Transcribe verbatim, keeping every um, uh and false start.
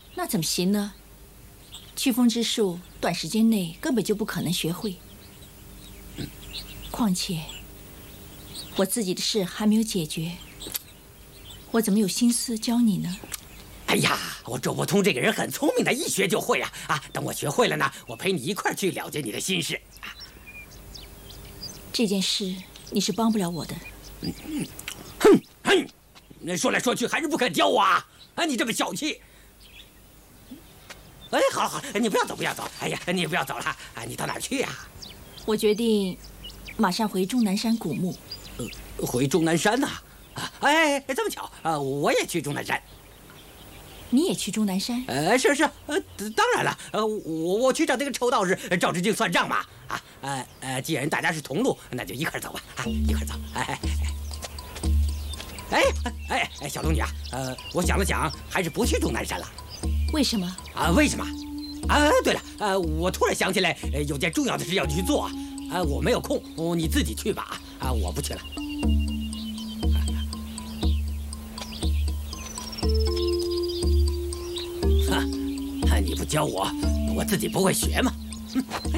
那怎么行呢？驱风之术短时间内根本就不可能学会。况且我自己的事还没有解决，我怎么有心思教你呢？ 哎呀，我周伯通这个人很聪明的，一学就会啊！啊，等我学会了呢，我陪你一块儿去了解你的心事。 这件事你是帮不了我的。 嗯嗯，哼哼，那说来说去还是不肯教我啊！啊，你这么小气！哎，好了好了，你不要走不要走！哎呀，你不要走了啊！你到哪儿去呀？ 我决定马上回终南山古墓。 呃，回终南山呐？啊，哎，这么巧啊，我也去终南山。 你也去终南山？ 呃，是是，呃，当然了，呃，我我去找那个臭道士赵志敬算账嘛。啊，呃呃，既然大家是同路，那就一块走吧，啊，一块走。哎哎哎哎，小龙女啊，呃，我想了想，还是不去终南山了。 为什么？ 啊，为什么？啊，对了，呃，我突然想起来，有件重要的事要去做，啊，我没有空，哦，你自己去吧，啊，我不去了。你不教我，我自己不会学吗？